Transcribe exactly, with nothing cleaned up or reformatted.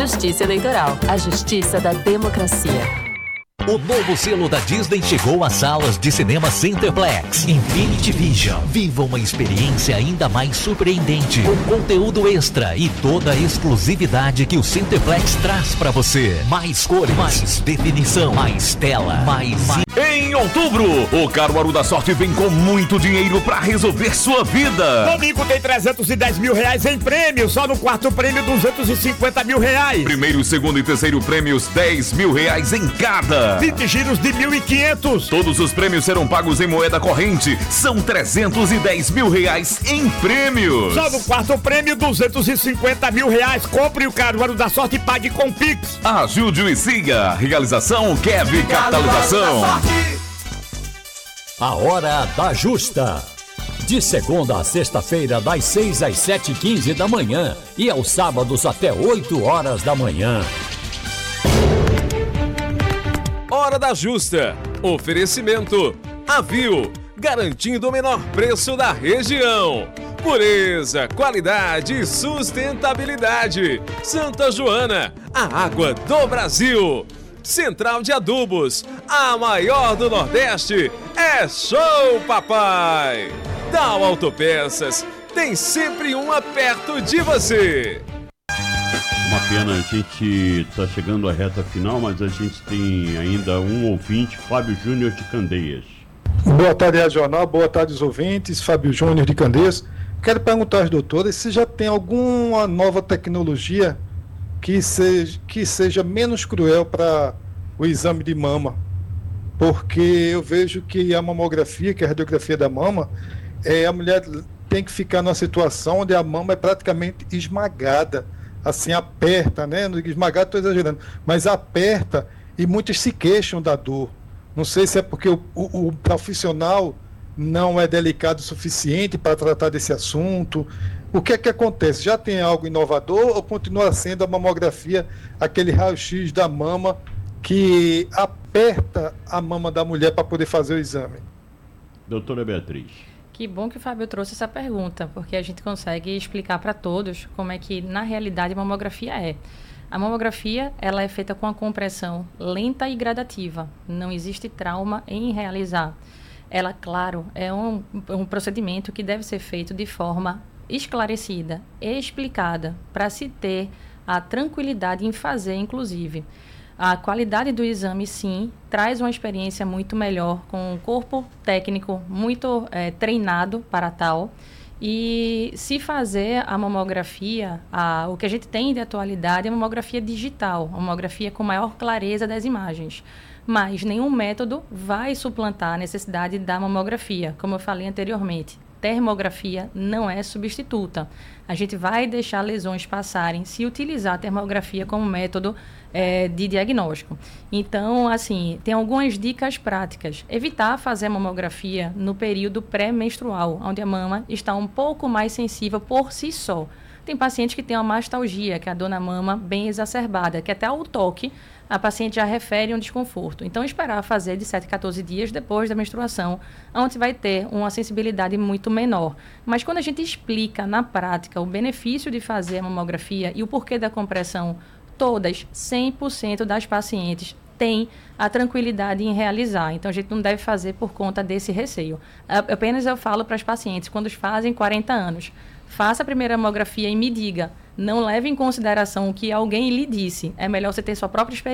Justiça Eleitoral, a justiça da democracia. O novo selo da Disney chegou às salas de cinema Centerplex. Infinity Vision. Viva uma experiência ainda mais surpreendente, com conteúdo extra e toda a exclusividade que o Centerplex traz pra você. Mais cores, mais definição, mais tela, mais... mais... Em outubro, o Caruaru da Sorte vem com muito dinheiro pra resolver sua vida. Domingo tem trezentos e dez mil reais em prêmio, só no quarto prêmio duzentos e cinquenta mil reais. Primeiro, segundo e terceiro prêmios, dez mil reais em cada. vinte giros de mil e quinhentos. Todos os prêmios serão pagos em moeda corrente. São trezentos e dez mil reais em prêmios. Só no quarto prêmio, duzentos e cinquenta mil reais. Compre o Caruaru da Sorte e pague com Pix. Ajude e siga. Realização Kevin Capitalização. A Hora da Justa. De segunda a sexta-feira, das seis às sete e quinze da manhã. E aos sábados até oito horas da manhã. Hora da Justa. Oferecimento Avil, garantindo o menor preço da região. Pureza, qualidade e sustentabilidade. Santa Joana, a água do Brasil. Central de Adubos, a maior do Nordeste. É show, papai! Dow Autopeças, tem sempre uma perto de você. Uma pena, a gente está chegando à reta final, mas a gente tem ainda um ouvinte, Fábio Júnior de Candeias. Boa tarde, Rádio Jornal, boa tarde aos ouvintes, Fábio Júnior de Candeias. Quero perguntar às doutoras se já tem alguma nova tecnologia que seja, que seja menos cruel para o exame de mama, porque eu vejo que a mamografia, que é a radiografia da mama, é, a mulher tem que ficar numa situação onde a mama é praticamente esmagada, assim, aperta, né? Não digo esmagada, estou exagerando, mas aperta e muitas se queixam da dor. Não sei se é porque o, o, o profissional não é delicado o suficiente para tratar desse assunto. O que é que acontece? Já tem algo inovador ou continua sendo a mamografia, aquele raio-x da mama que aperta a mama da mulher para poder fazer o exame? Doutora Beatriz. Que bom que o Fábio trouxe essa pergunta, porque a gente consegue explicar para todos como é que, na realidade, a mamografia é. A mamografia, ela é feita com a compressão lenta e gradativa. Não existe trauma em realizar. Ela, claro, é um, um procedimento que deve ser feito de forma esclarecida, explicada, para se ter a tranquilidade em fazer, inclusive. A qualidade do exame, sim, traz uma experiência muito melhor, com um corpo técnico muito é, treinado para tal. E se fazer a mamografia, a, o que a gente tem de atualidade é a mamografia digital, a mamografia com maior clareza das imagens. Mas nenhum método vai suplantar a necessidade da mamografia, como eu falei anteriormente. Termografia não é substituta. A gente vai deixar lesões passarem se utilizar a termografia como método é, de diagnóstico. Então, assim, tem algumas dicas práticas. Evitar fazer a mamografia no período pré-menstrual, onde a mama está um pouco mais sensível por si só. Tem pacientes que têm uma mastalgia, que é a dor na mama bem exacerbada, que até ao toque a paciente já refere um desconforto. Então, esperar fazer de sete a quatorze dias depois da menstruação, onde vai ter uma sensibilidade muito menor. Mas quando a gente explica na prática o benefício de fazer a mamografia e o porquê da compressão, todas, cem por cento das pacientes têm a tranquilidade em realizar. Então, a gente não deve fazer por conta desse receio. Apenas eu falo para as pacientes, quando fazem quarenta anos, faça a primeira mamografia e me diga. Não leve em consideração o que alguém lhe disse. É melhor você ter sua própria experiência.